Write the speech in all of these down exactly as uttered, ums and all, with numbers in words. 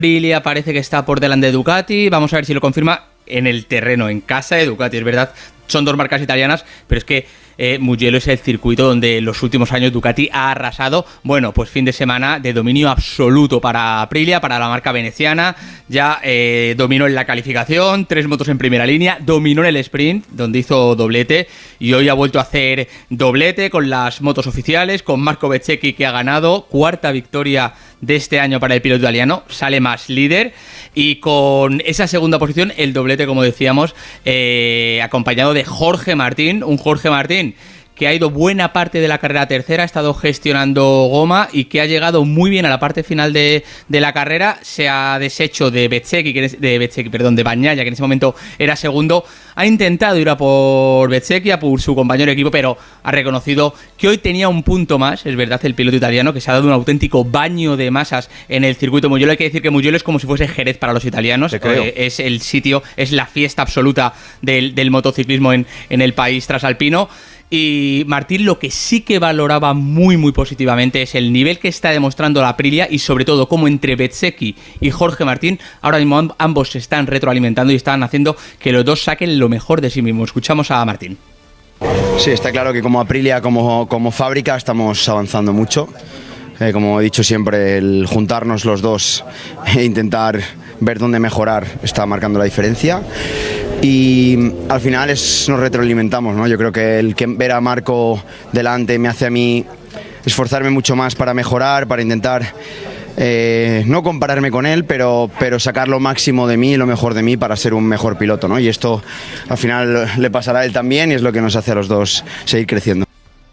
Aprilia parece que está por delante de Ducati, vamos a ver si lo confirma en el terreno, en casa de Ducati, es verdad, son dos marcas italianas, pero es que eh, Mugello es el circuito donde en los últimos años Ducati ha arrasado. Bueno, pues fin de semana de dominio absoluto para Aprilia, para la marca veneciana, ya eh, dominó en la calificación, tres motos en primera línea, dominó en el sprint, donde hizo doblete, y hoy ha vuelto a hacer doblete con las motos oficiales, con Marco Bezzecchi, que ha ganado, cuarta victoria de este año para el piloto italiano, sale más líder, y con esa segunda posición, el doblete, como decíamos, eh, acompañado de Jorge Martín, un Jorge Martín que ha ido buena parte de la carrera tercera, ha estado gestionando goma y que ha llegado muy bien a la parte final de, de la carrera, se ha deshecho de Bezzecchi, que de Bezzecchi, perdón, de Bagnaia, que en ese momento era segundo, ha intentado ir a por Bezzecchi, a por su compañero de equipo, pero ha reconocido que hoy tenía un punto más, es verdad, el piloto italiano, que se ha dado un auténtico baño de masas en el circuito Mugello. Hay que decir que Mugello es como si fuese Jerez para los italianos, eh, es el sitio, es la fiesta absoluta del, del motociclismo en, en el país trasalpino. Y Martín lo que sí que valoraba muy muy positivamente es el nivel que está demostrando la Aprilia, y sobre todo cómo entre Bezzecchi y Jorge Martín ahora mismo ambos se están retroalimentando y están haciendo que los dos saquen lo mejor de sí mismos. Escuchamos a Martín. Sí, está claro que como Aprilia, como, como fábrica, estamos avanzando mucho. Eh, como he dicho siempre, el juntarnos los dos e intentar ver dónde mejorar está marcando la diferencia. Y al final es, nos retroalimentamos, ¿no? Yo creo que el que ver a Marco delante me hace a mí esforzarme mucho más para mejorar, para intentar eh, no compararme con él, pero, pero sacar lo máximo de mí, lo mejor de mí para ser un mejor piloto, ¿no? Y esto al final le pasará a él también, y es lo que nos hace a los dos seguir creciendo.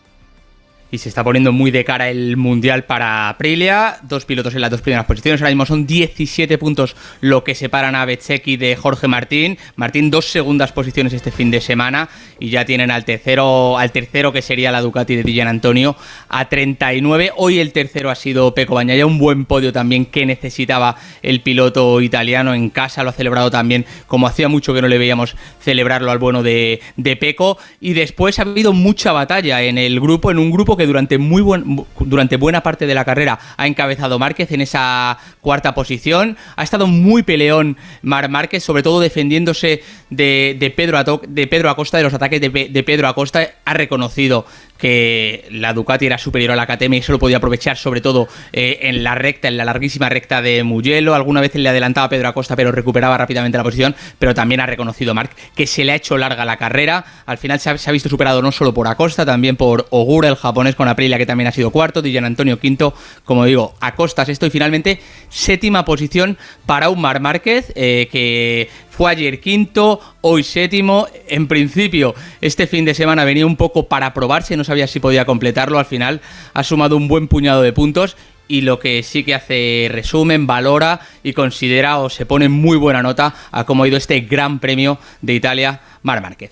Y se está poniendo muy de cara el Mundial para Aprilia, dos pilotos en las dos primeras posiciones, ahora mismo son diecisiete puntos lo que separan a Bezzecchi de Jorge Martín, Martín dos segundas posiciones este fin de semana, y ya tienen al tercero, al tercero que sería la Ducati de Di Giannantonio a treinta y nueve, hoy el tercero ha sido Pecco Bagnaia, un buen podio también que necesitaba el piloto italiano en casa, lo ha celebrado también, como hacía mucho que no le veíamos celebrarlo al bueno de, de Pecco, y después ha habido mucha batalla en el grupo, en un grupo que durante muy buen, durante buena parte de la carrera ha encabezado Márquez en esa cuarta posición. Ha estado muy peleón Marc Márquez, sobre todo defendiéndose de, de, Pedro, Ato, de Pedro Acosta, de los ataques de, de Pedro Acosta. Ha reconocido que la Ducati era superior a la K T M y eso lo podía aprovechar, sobre todo eh, en la recta, en la larguísima recta de Mugello. Alguna vez le adelantaba a Pedro Acosta, pero recuperaba rápidamente la posición. Pero también ha reconocido Marc que se le ha hecho larga la carrera. Al final se ha, se ha visto superado no solo por Acosta, también por Ogura, el japonés, con Aprilia, que también ha sido cuarto, Di Giannantonio quinto, como digo, Acosta sexto, y finalmente séptima posición para un Marc Márquez eh, que fue ayer quinto, hoy séptimo. En principio, este fin de semana venía un poco para probarse, no sabía si podía completarlo. Al final ha sumado un buen puñado de puntos, y lo que sí que hace resumen, valora y considera o se pone muy buena nota a cómo ha ido este Gran Premio de Italia, Marc Márquez.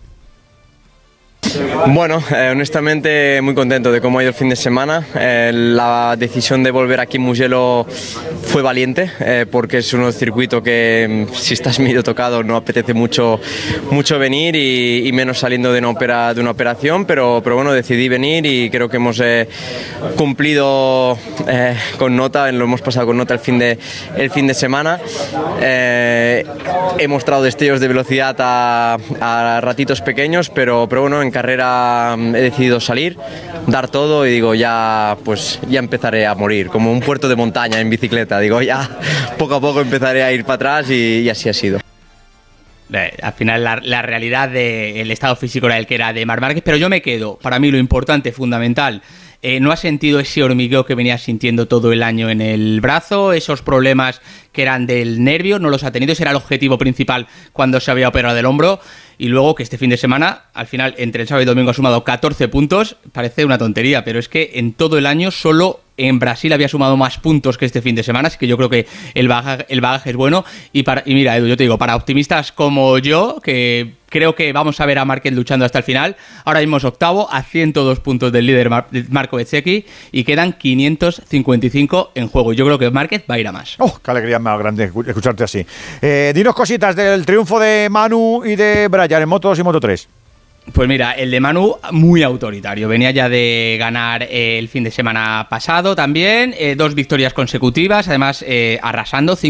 Bueno, eh, honestamente muy contento de cómo ha ido el fin de semana. Eh, la decisión de volver aquí en Mugello fue valiente, eh, porque es un circuito que si estás medio tocado no apetece mucho, mucho venir, y, y menos saliendo de una, opera, de una operación, pero, pero bueno, decidí venir y creo que hemos eh, cumplido eh, con nota, lo hemos pasado con nota el fin de, el fin de semana. Eh, he mostrado destellos de velocidad a, a ratitos pequeños, pero, pero bueno, en carrera he decidido salir, dar todo, y digo, ya pues ya empezaré a morir, como un puerto de montaña en bicicleta, digo, ya poco a poco empezaré a ir para atrás, y, y así ha sido. Eh, al final la, la realidad del estado físico era el que era de Marc Márquez, pero yo me quedo, para mí lo importante, fundamental, eh, no ha sentido ese hormigueo que venía sintiendo todo el año en el brazo, esos problemas que eran del nervio, no los ha tenido, ese era el objetivo principal cuando se había operado del hombro. Y luego que este fin de semana, al final, entre el sábado y domingo ha sumado catorce puntos, parece una tontería, pero es que en todo el año solo en Brasil había sumado más puntos que este fin de semana, así que yo creo que el bagaje, el bagaje es bueno. Y, para, y mira, Edu, yo te digo, para optimistas como yo, que creo que vamos a ver a Márquez luchando hasta el final, ahora mismo es octavo, a ciento dos puntos del líder Mar- Marco Bezzecchi, y quedan quinientos cincuenta y cinco en juego. Yo creo que Márquez va a ir a más. ¡Oh, qué alegría más grande escucharte así! Eh, dinos cositas del triunfo de Manu y de Brian en Moto dos y Moto tres. Pues mira, el de Manu muy autoritario. Venía ya de ganar eh, el fin de semana pasado también, eh, dos victorias consecutivas, además eh, arrasando.